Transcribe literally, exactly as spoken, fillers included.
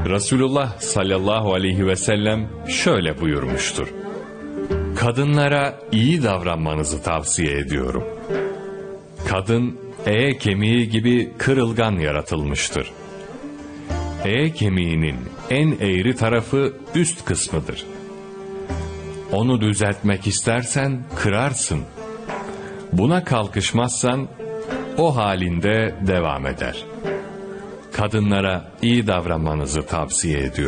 Resulullah sallallahu aleyhi ve sellem şöyle buyurmuştur: kadınlara iyi davranmanızı tavsiye ediyorum. Kadın, eye kemiği gibi kırılgan yaratılmıştır. Eye kemiğinin en eğri tarafı üst kısmıdır. Onu düzeltmek istersen kırarsın. Buna kalkışmazsan o halinde devam eder. Kadınlara iyi davranmanızı tavsiye ediyorum.